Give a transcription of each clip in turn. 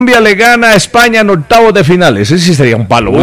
Colombia le gana a España en octavos de final. Ese sí sería un palo.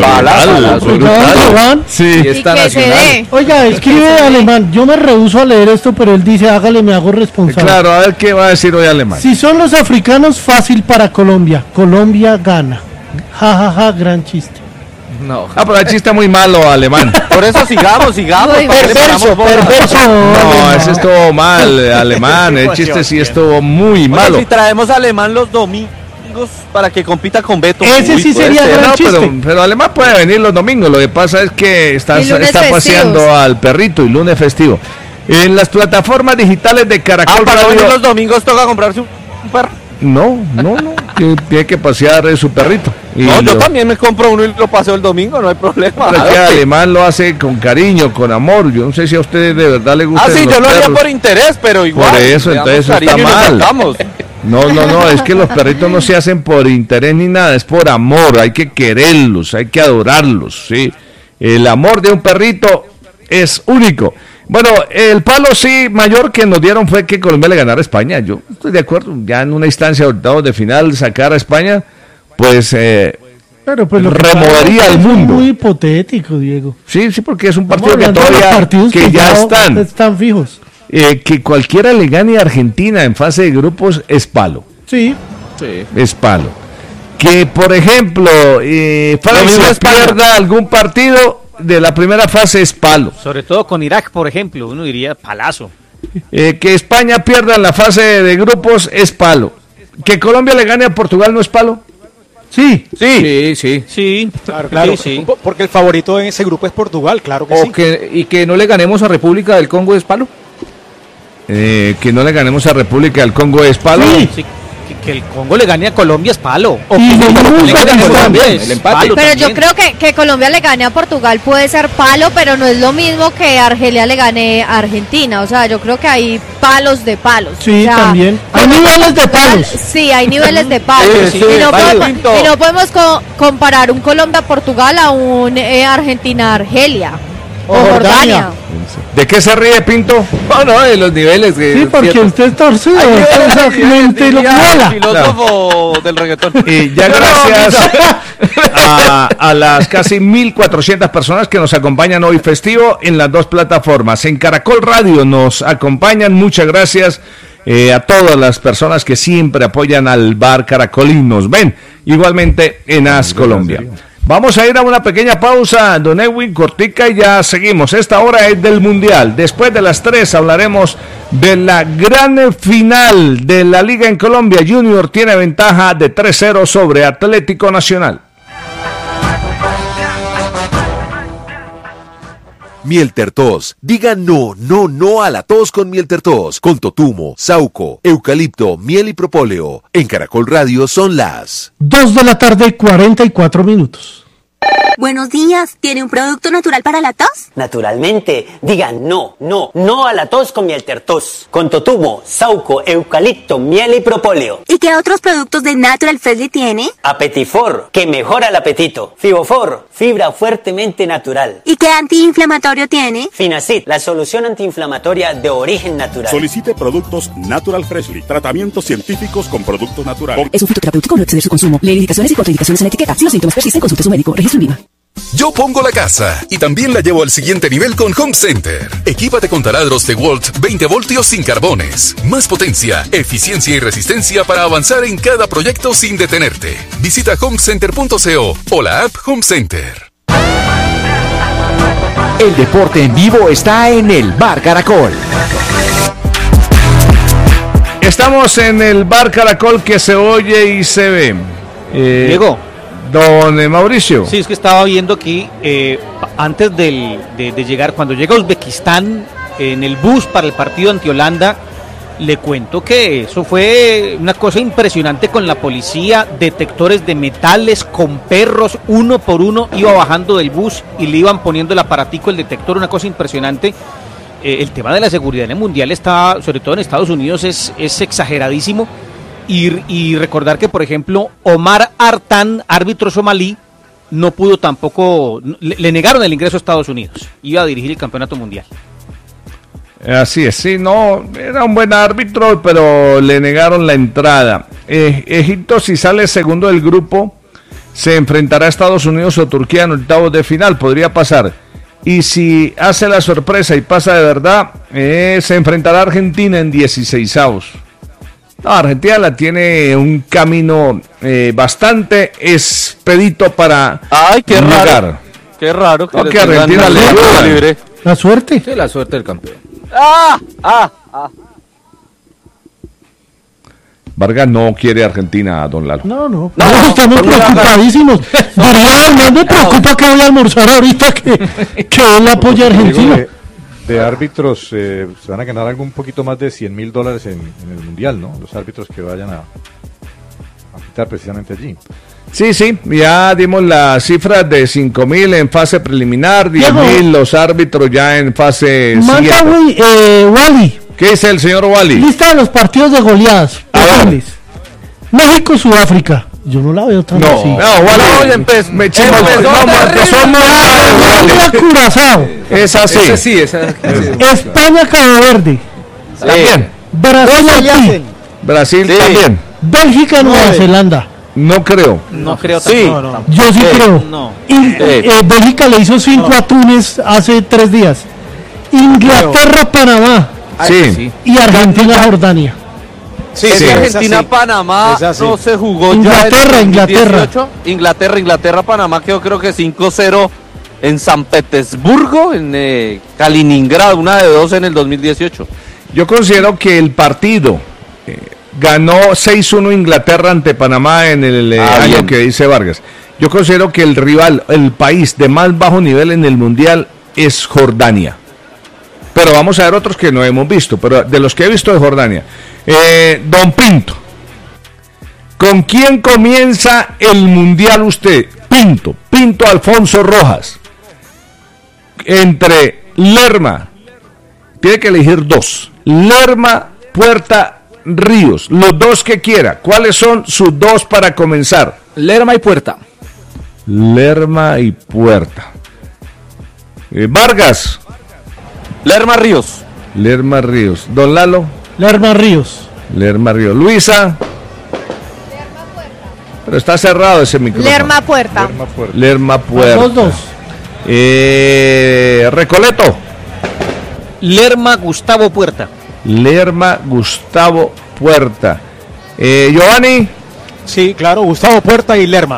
Sí, está nacional. Oiga, escribe Alemán. Yo me rehúso a leer esto, pero él dice, hágale, me hago responsable. Claro, a ver qué va a decir hoy Alemán. Si son los africanos, fácil para Colombia. Colombia gana. Ja, ja, ja, gran chiste. No. Pero el chiste muy malo, Alemán. Por eso sigamos. Perverso. No, ese estuvo mal, Alemán. El chiste sí estuvo muy malo. Si traemos a Alemán los domingos para que compita con Beto. Ese sí sería gran chiste. Pero Alemán puede venir los domingos. Lo que pasa es que está paseando al perrito y lunes festivo. En las plataformas digitales de Caracol para Radio. los domingos toca comprarse un perro. No. Tiene que pasear su perrito. Yo también me compro uno y lo paseo el domingo, no hay problema. Pero que Alemán lo hace con cariño, con amor. Yo no sé si a usted de verdad le gusta. Sí, yo lo haría por interés, pero igual. Por eso, entonces está mal. No, es que los perritos no se hacen por interés ni nada, es por amor. Hay que quererlos, hay que adorarlos, ¿sí? El amor de un perrito es único. Bueno, el palo sí mayor que nos dieron fue que Colombia le ganara a España. Yo estoy de acuerdo, ya en una instancia de octavos de final sacar a España, pues, pero pues removería el mundo. Es muy hipotético, Diego. Sí, porque es un partido que todavía que ya están fijos. Que cualquiera le gane a Argentina en fase de grupos es palo. Sí. Es palo. Que, por ejemplo, Francia pierda algún partido de la primera fase es palo. Sobre todo con Irak, por ejemplo, uno diría palazo. Que España pierda en la fase de grupos es palo. Que Colombia le gane a Portugal no es palo. Sí. Claro. Sí. Porque el favorito en ese grupo es Portugal, claro que sí. Y que no le ganemos a República del Congo es palo. Que no le ganemos a República del Congo es palo. Sí. Que el Congo le gane a Colombia es palo. O que le gane a Colombia el empate. Pero yo creo que Colombia le gane a Portugal puede ser palo, pero no es lo mismo que Argelia le gane a Argentina. O sea, yo creo que hay palos de palos. Sí, o sea, también. Hay niveles de palos. Sí, hay niveles de palos. Sí, y no podemos comparar un Colombia-Portugal a un Argentina-Argelia. O Jordania. ¿De qué se ríe, Pinto? No, de los niveles. Sí, porque usted es torcido. Exactamente lo que filósofo del reggaetón. Y ya gracias a las casi 1.400 personas que nos acompañan hoy festivo en las dos plataformas. En Caracol Radio nos acompañan. Muchas gracias a todas las personas que siempre apoyan al Bar Caracol y nos ven. Igualmente en AS Colombia. Vamos a ir a una pequeña pausa, don Edwin, cortica, y ya seguimos. Esta hora es del Mundial. Después de las 3 hablaremos de la gran final de la Liga en Colombia. Junior tiene ventaja de 3-0 sobre Atlético Nacional. Mielter Tos. Diga no a la tos con Mielter Tos. Con totumo, sauco, eucalipto, miel y propóleo. En Caracol Radio son las 2:44 p.m. Buenos días, ¿tiene un producto natural para la tos? Naturalmente, diga no a la tos con Mielter Tos. Con totumo, sauco, eucalipto, miel y propóleo. ¿Y qué otros productos de Natural Freshly tiene? Apetifor, que mejora el apetito. Fibofor, fibra fuertemente natural. ¿Y qué antiinflamatorio tiene? Finacid, la solución antiinflamatoria de origen natural. Solicite productos Natural Freshly, tratamientos científicos con productos naturales. Es un fitoterapéutico, no exceder su consumo. Lee indicaciones y contraindicaciones en etiqueta. Si los síntomas persisten, consulte a su médico. Registro en Viva. Yo pongo la casa y también la llevo al siguiente nivel con Home Center. Equípate con taladros DeWalt 20 voltios sin carbones. Más potencia, eficiencia y resistencia para avanzar en cada proyecto sin detenerte. Visita homecenter.co o la app Home Center. El deporte en vivo está en el Bar Caracol. Estamos en el Bar Caracol que se oye y se ve. Diego. Don Mauricio. Sí, es que estaba viendo aquí, antes de llegar, cuando llega a Uzbekistán, en el bus para el partido ante Holanda, le cuento que eso fue una cosa impresionante con la policía, detectores de metales, con perros, uno por uno, iba bajando del bus y le iban poniendo el aparatico, el detector, una cosa impresionante. El tema de la seguridad en el Mundial está, sobre todo en Estados Unidos, es exageradísimo. Y recordar que, por ejemplo, Omar Artan, árbitro somalí, no pudo tampoco, le negaron el ingreso a Estados Unidos. Iba a dirigir el campeonato mundial. Así es, sí, no, era un buen árbitro, pero le negaron la entrada. Egipto, si sale segundo del grupo, se enfrentará a Estados Unidos o Turquía en octavos de final, podría pasar. Y si hace la sorpresa y pasa de verdad, se enfrentará a Argentina en 16avos. No, Argentina la tiene un camino bastante expedito para llegar. Raro. Qué raro que, que Argentina le libre. La suerte. Sí, la suerte del campeón. Vargas no quiere Argentina, don Lalo. No, estamos preocupadísimos. No me preocupa que voy a almorzar ahorita que él apoya a Argentina. De árbitros se van a ganar algo un poquito más de $100,000 en el Mundial, ¿no? Los árbitros que vayan a pitar precisamente allí. Sí, ya dimos las cifras de 5,000 en fase preliminar, 10,000 los árbitros ya en fase siguiente. Wally. ¿Qué dice el señor Wally? Lista de los partidos de goleadas. México, Sudáfrica. Yo no la veo tan así. Me Curazao. Es así. España, Cabo Verde. También. Brasil también. Bélgica, Nueva Zelanda. No creo. No creo. Sí. Yo sí creo. Bélgica le hizo 5 a Túnez hace 3 días. Inglaterra, Panamá. Sí. Y Argentina, Jordania. Sí, Argentina-Panamá no se jugó Inglaterra, Inglaterra-Panamá quedó creo que 5-0 en San Petersburgo, en Kaliningrado, una de 2 en el 2018. Yo considero que el partido ganó 6-1 Inglaterra ante Panamá en el año que dice Vargas. Yo considero que el rival, el país de más bajo nivel en el Mundial es Jordania. Pero vamos a ver otros que no hemos visto, pero de los que he visto es Jordania. Don Pinto, ¿con quién comienza el Mundial usted? Pinto Alfonso Rojas. Entre Lerma, tiene que elegir 2. Lerma, Puerta, Ríos, los 2 que quiera. ¿Cuáles son sus 2 para comenzar? Lerma y Puerta. Vargas. Lerma Ríos. Don Lalo. Lerma Ríos. Luisa. Pero está cerrado ese micrófono. Lerma Puerta. Los 2. Recoleto. Lerma Gustavo Puerta. Giovanni. Sí, claro, Gustavo Puerta y Lerma.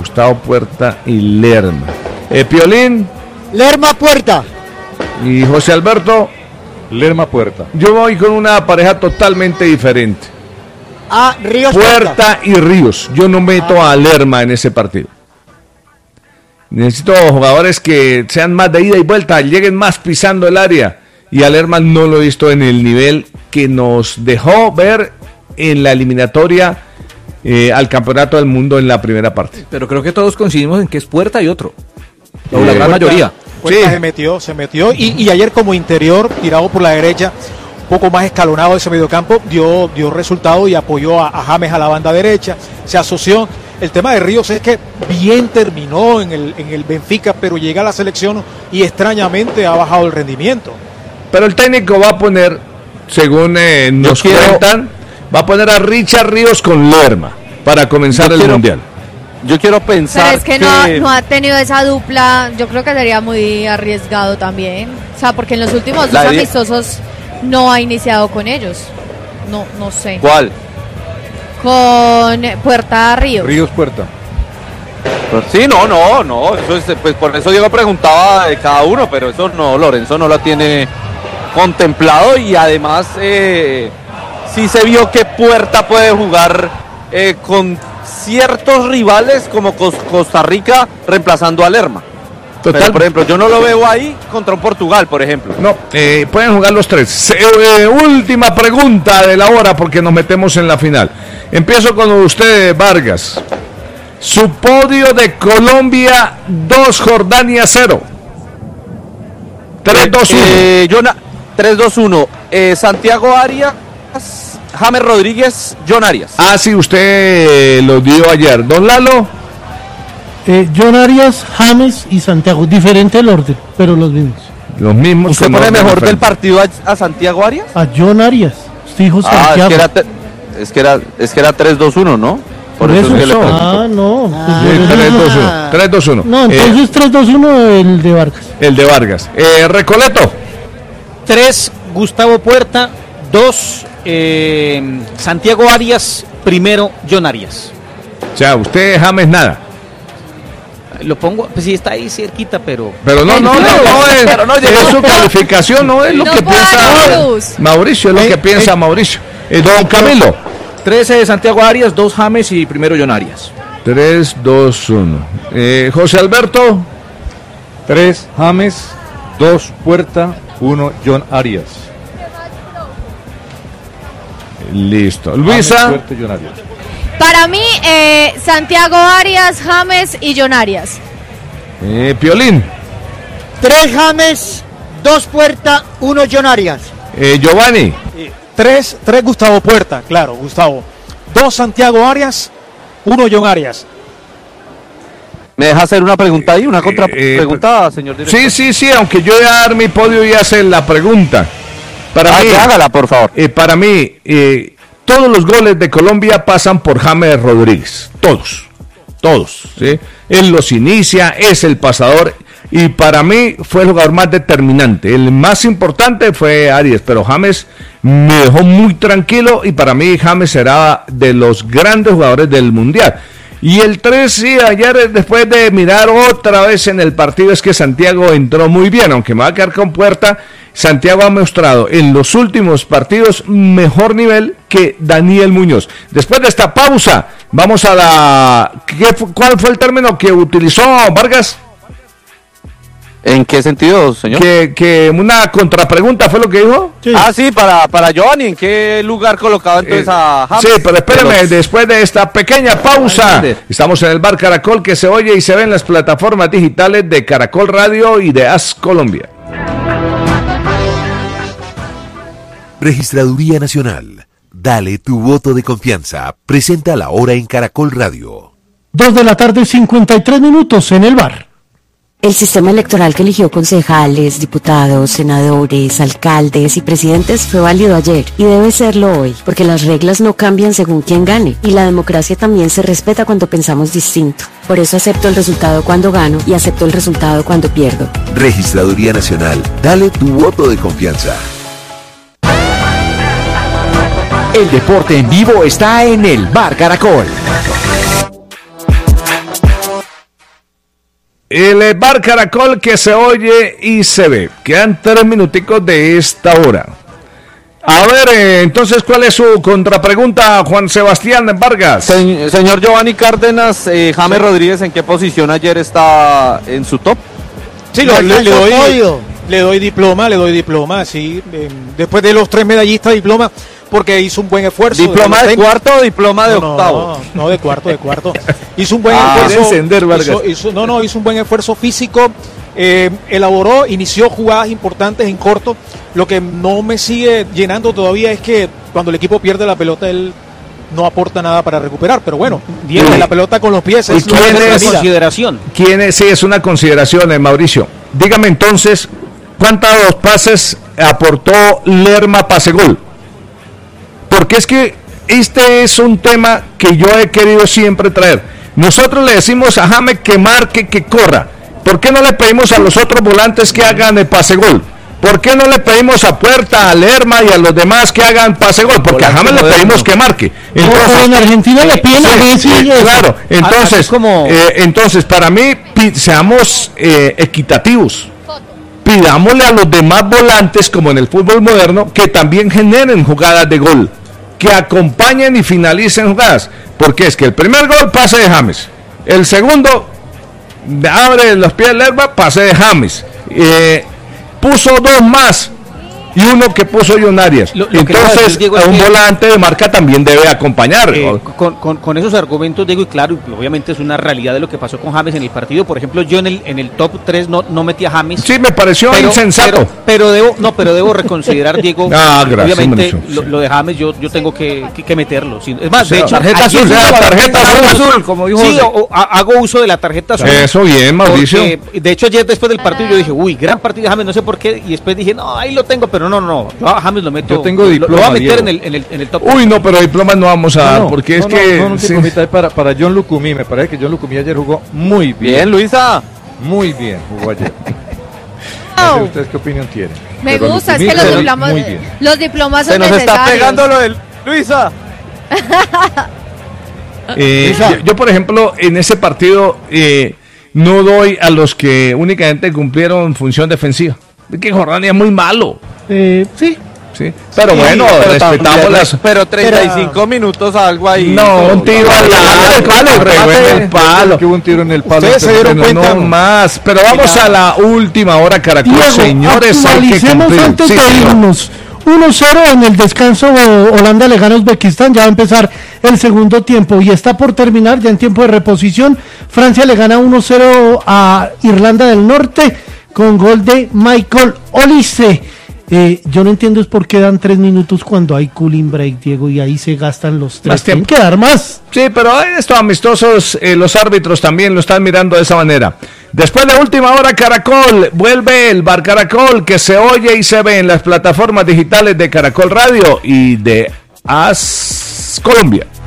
Piolín. Lerma Puerta. Y José Alberto. Lerma Puerta. Yo voy con una pareja totalmente diferente. Ríos Puerta y Ríos. Yo no meto a Lerma en ese partido. Necesito jugadores que sean más de ida y vuelta, lleguen más pisando el área. Y a Lerma no lo he visto en el nivel que nos dejó ver en la eliminatoria al Campeonato del Mundo en la primera parte. Pero creo que todos coincidimos en que es Puerta y otro. O la gran mayoría. Puerta se metió y ayer como interior, tirado por la derecha, un poco más escalonado ese mediocampo, dio resultado y apoyó a James a la banda derecha, se asoció. El tema de Ríos es que bien terminó en el Benfica, pero llega a la selección y extrañamente ha bajado el rendimiento. Pero el técnico va a poner, según nos cuentan, va a poner a Richard Ríos con Lerma para comenzar el Mundial. Yo quiero pensar pero es que no ha tenido esa dupla. Yo creo que sería muy arriesgado también. O sea, porque en los últimos 2 amistosos no ha iniciado con ellos. No sé. ¿Cuál? Con Puerta Ríos. Ríos Puerta. Sí, no. Eso es, pues por eso Diego preguntaba de cada uno, pero eso no, Lorenzo no lo tiene contemplado y además sí se vio que Puerta puede jugar con ciertos rivales como Costa Rica reemplazando a Lerma. Total. Pero, por ejemplo, yo no lo veo ahí contra un Portugal, por ejemplo. No, pueden jugar los 3. Última pregunta de la hora porque nos metemos en la final. Empiezo con usted, Vargas. Su podio de Colombia 2, Jordania 0. 3-2-1. 3-2-1. Santiago Arias, James Rodríguez, John Arias. Ah, sí, usted lo dio ayer. Don Lalo. John Arias, James y Santiago. Diferente el orden, pero los mismos. Los mismos. ¿Usted pone mejor del partido a Santiago Arias? A John Arias, dijo Santiago. Es que era 3-2-1, ¿no? Por eso. No. 3-2-1. No, entonces 3-2-1 el de Vargas. El de Vargas. Recoleto. 3, Gustavo Puerta. 2, Santiago Arias. Primero, John Arias. O sea, usted James nada. Lo pongo, pues sí está ahí cerquita, pero no es su calificación, no es lo que piensa Mauricio, es lo que piensa Mauricio. Don Camilo. 13 de Santiago Arias, 2 James y primero John Arias. 3, 2, 1. José Alberto. 3 James, 2 Puerta, 1 John Arias. Listo. Luisa. James, Puerta, John Arias. Para mí, Santiago Arias, James y John Arias. Piolín. 3 James, 2 Puerta, 1 John Arias. Giovanni. 3 Gustavo Puerta, claro, Gustavo. 2 Santiago Arias, 1 John Arias. ¿Me deja hacer una pregunta ahí? ¿Una contrapregunta, señor director? Sí, aunque yo voy a dar mi podio y hacer la pregunta. Para mí, hágala, por favor. Para mí, todos los goles de Colombia pasan por James Rodríguez. Todos, ¿sí? Él los inicia, es el pasador. Y para mí fue el jugador más determinante. El más importante fue Arias, pero James me dejó muy tranquilo y para mí James será de los grandes jugadores del Mundial. Y el 3, sí, ayer después de mirar otra vez en el partido, es que Santiago entró muy bien, aunque me va a quedar con Puerta. Santiago ha mostrado en los últimos partidos mejor nivel que Daniel Muñoz. Después de esta pausa, vamos a ¿cuál fue el término que utilizó Vargas? ¿En qué sentido, señor? Que una contrapregunta fue lo que dijo. Sí. Sí, para Giovanni, ¿en qué lugar colocaba entonces a James? Sí, pero espérame, después de esta pequeña pausa, estamos en el Bar Caracol, que se oye y se ve en las plataformas digitales de Caracol Radio y de AS Colombia. Registraduría Nacional. Dale tu voto de confianza. Presenta la hora en Caracol Radio. 2 de la tarde, 53 minutos en el bar. El sistema electoral que eligió concejales, diputados, senadores, alcaldes y presidentes fue válido ayer y debe serlo hoy, porque las reglas no cambian según quien gane y la democracia también se respeta cuando pensamos distinto. Por eso acepto el resultado cuando gano y acepto el resultado cuando pierdo. Registraduría Nacional. Dale tu voto de confianza. El deporte en vivo está en el Bar Caracol. El Bar Caracol que se oye y se ve. Quedan 3 minuticos de esta hora. A ver, entonces, ¿cuál es su contrapregunta, Juan Sebastián Vargas? Señor Giovanni Cárdenas, James Rodríguez, ¿en qué posición ayer está en su top? Sí, le doy diploma, sí. Después de los 3 medallistas, diploma, porque hizo un buen esfuerzo. ¿Diploma de cuarto o diploma de octavo? No, de cuarto. Hizo un buen esfuerzo. Hizo un buen esfuerzo físico. Inició jugadas importantes en corto. Lo que no me sigue llenando todavía es que cuando el equipo pierde la pelota, él no aporta nada para recuperar, pero bueno, tiene la pelota con los pies. Es una consideración. Sí, es una consideración, Mauricio. Dígame entonces, ¿cuántos pases aportó Lerma pase-gol? Porque es que este es un tema que yo he querido siempre traer. Nosotros le decimos a James que marque, que corra. ¿Por qué no le pedimos a los otros volantes que hagan el pase-gol? ¿Por qué no le pedimos a Puerta, a Lerma y a los demás que hagan pase-gol? Porque a James le pedimos que marque. Entonces, en Argentina le piden a Messi. Claro, entonces para mí, seamos equitativos. Pidámosle a los demás volantes, como en el fútbol moderno, que también generen jugadas de gol, que acompañen y finalicen jugadas. Porque es que el primer gol, pase de James. El segundo, abre los pies de Lerma, pase de James. Puso 2 más. y uno que puso John Arias. Entonces, Diego, un volante de marca también debe acompañar. Con esos argumentos, Diego, y claro, obviamente es una realidad de lo que pasó con James en el partido. Por ejemplo, yo en el top 3 no metí a James. Sí, me pareció insensato. Pero debo reconsiderar, Diego. Gracias, obviamente lo de James yo tengo que meterlo. Es más, de hecho, tarjeta azul, como dijo sí, hago uso de la tarjeta azul. Eso bien, Mauricio. De hecho, ayer después del partido yo dije, uy, gran partido de James, no sé por qué, y después dije, no, ahí lo tengo, pero no, yo a James lo meto. Yo tengo diploma, lo voy a meter en el top. Uy, no, pero diplomas no vamos a dar, porque es que... Para John Lucumí, me parece que John Lucumí ayer jugó muy bien. Bien, Luisa. Muy bien jugó ayer. No sé ustedes qué opinión tienen. Me gusta, es que los diplomas son necesarios. Se nos está pegando lo de Luisa. Yo, por ejemplo, en ese partido no doy a los que únicamente cumplieron función defensiva. Es que Jordania es muy malo. Sí. Pero bueno, respetamos las... Pero 35 minutos algo ahí. No, un tiro al palo. Que hubo un tiro en el palo. Ustedes se dieron cuenta. No más. Pero vamos a la última hora, Caracol, Diego, señores. Actualicemos antes de irnos. 1-0 en el descanso, Holanda le gana a Uzbekistán, ya va a empezar el segundo tiempo y está por terminar ya en tiempo de reposición. Francia le gana 1-0 a Irlanda del Norte con gol de Michael Olise. Yo no entiendo es por qué dan 3 minutos cuando hay cooling break, Diego, y ahí se gastan los 3. Tienen que dar más. Sí, pero estos amistosos, los árbitros también lo están mirando de esa manera. Después de última hora, Caracol, vuelve el Bar Caracol, que se oye y se ve en las plataformas digitales de Caracol Radio y de AS Colombia.